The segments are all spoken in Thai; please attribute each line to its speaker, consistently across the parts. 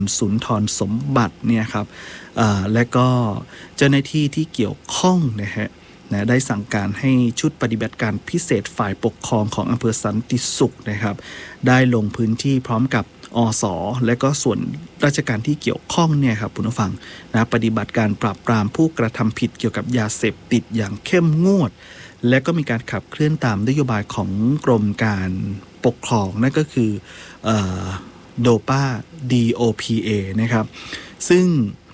Speaker 1: สุนทรสมบัติเนี่ยครับและก็เจ้าหน้าที่ที่เกี่ยวข้องนะฮะได้สั่งการให้ชุดปฏิบัติการพิเศษฝ่ายปกครองของอำเภอสันติสุขนะครับได้ลงพื้นที่พร้อมกับอส.และก็ส่วนราชการที่เกี่ยวข้องเนี่ยครับคุณผู้ฟังนะปฏิบัติการปราบปรามผู้กระทำผิดเกี่ยวกับยาเสพติดอย่างเข้มงวดและก็มีการขับเคลื่อนตามนโยบายของกรมการปกครองนั่นก็คือโดปา DOPA นะครับซึ่ง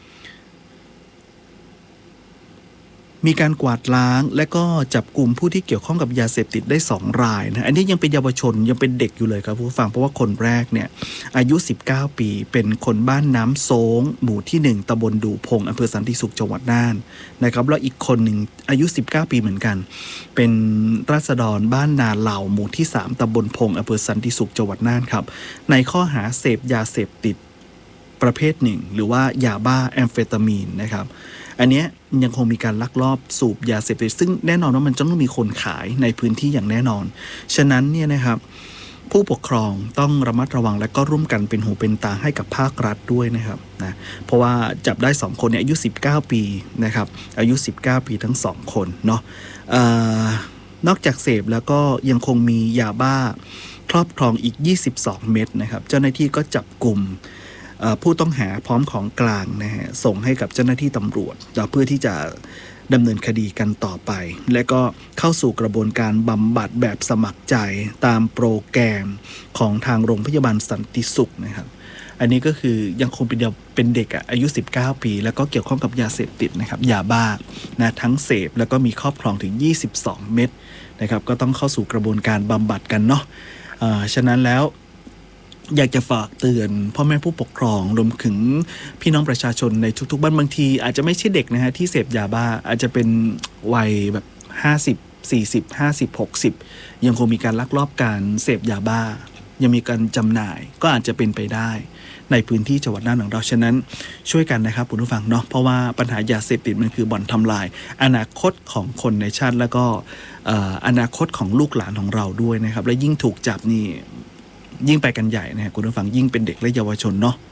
Speaker 1: มีการกวาดล้างและก็จับกลุ่มผู้ที่เกี่ยวข้องกับยาเสพติดได้2รายนะอันนี้ยังเป็นเยาวชนยังเป็นเด็กอยู่เลยครับผู้ฟังเพราะว่าคนแรกเนี่ยอายุ19ปีเป็นคนบ้านน้ำโซงหมู่ที่1ตำบลดูพงอำเภอสันติสุขจังหวัดน่านนะครับแล้วอีกคนหนึ่งอายุ19ปีเหมือนกันเป็นราษฎรบ้านนาเหล่าหมู่ที่3ตำบลพงอำเภอสันติสุขจังหวัดน่านครับในข้อหาเสพยาเสพติดประเภทหนึ่งหรือว่ายาบ้าแอมเฟตามีนนะครับอันนี้ยังคงมีการลักลอบสูบยาเสพติดซึ่งแน่นอนว่ามันจะต้องมีคนขายในพื้นที่อย่างแน่นอนฉะนั้นเนี่ยนะครับผู้ปกครองต้องระมัดระวังและก็ร่วมกันเป็นหูเป็นตาให้กับภาครัฐด้วยนะครับนะเพราะว่าจับได้2คนเนี่ยอายุ19ปีนะครับอายุ19ปีทั้ง2คนเนาะนอกจากเสพแล้วก็ยังคงมียาบ้าครอบครองอีก22เม็ดนะครับเจ้าหน้าที่ก็จับกลุ่มผู้ต้องหาพร้อมของกลางนะฮะส่งให้กับเจ้าหน้าที่ตำรวจเพื่อที่จะดำเนินคดีกันต่อไปและก็เข้าสู่กระบวนการบำบัดแบบสมัครใจตามโปรแกรมของทางโรงพยาบาลสันติสุขนะครับอันนี้ก็คือยังคงเป็นเด็กอายุ19ปีแล้วก็เกี่ยวข้องกับยาเสพติดนะครับยาบ้านะทั้งเสพแล้วก็มีครอบครองถึง22เม็ดนะครับก็ต้องเข้าสู่กระบวนการบำบัดกันเนาะฉะนั้นแล้วอยากจะฝากเตือนพ่อแม่ผู้ปกครองรวมถึงพี่น้องประชาชนในทุกๆบ้านบางทีอาจจะไม่ใช่เด็กนะฮะที่เสพยาบ้าอาจจะเป็นวัยแบบ50 40 50 60ยังคงมีการลักลอบการเสพยาบ้ายังมีการจำหน่ายก็อาจจะเป็นไปได้ในพื้นที่จังหวัดน่านของเราฉะนั้นช่วยกันนะครับคุณผู้ฟังเนาะเพราะว่าปัญหายาเสพติดมันคือบ่อนทำลายอนาคตของคนในชาติแล้วก็อนาคตของลูกหลานของเราด้วยนะครับและยิ่งถูกจับนี่ยิ่งไปกันใหญ่นะครับคุณผู้ฟังยิ่งเป็นเด็กและเยาวชนเนาะ